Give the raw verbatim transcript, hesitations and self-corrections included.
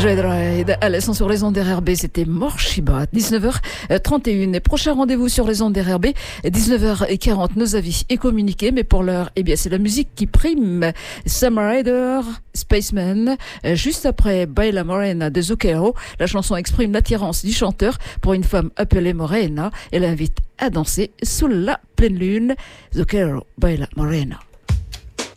Joyride à l'instant sur les ondes R R B, c'était Morshiba, dix-neuf heures trente et une. Et prochain rendez-vous sur les ondes R R B, dix-neuf heures quarante, nos avis et communiqués. Mais pour l'heure, eh bien, c'est la musique qui prime. Sam Rider, Spaceman, juste après Baila Morena de Zucchero. La chanson exprime l'attirance du chanteur pour une femme appelée Morena et l'invite à danser sous la pleine lune. Zucchero, Baila Morena.